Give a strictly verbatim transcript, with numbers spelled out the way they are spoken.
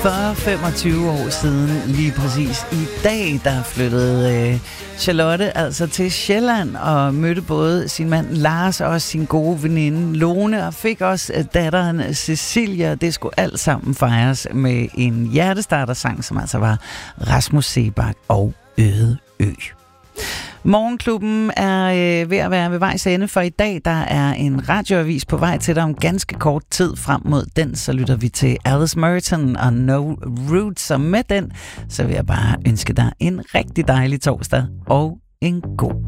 For femogtyve år siden, lige præcis i dag, der flyttede øh, Charlotte altså til Sjælland og mødte både sin mand Lars og også sin gode veninde Lone og fik også øh, datteren Cecilia. Det skulle alt sammen fejres med en hjertestartersang, som altså var Rasmus Seebach og Øde Ø. Morgenklubben er øh, ved at være ved vejs ende for i dag. Der er en radioavis på vej til dig om ganske kort tid. Frem mod den, så lytter vi til Alice Merton og No Roots. Så med den, så vil jeg bare ønske dig en rigtig dejlig torsdag og en god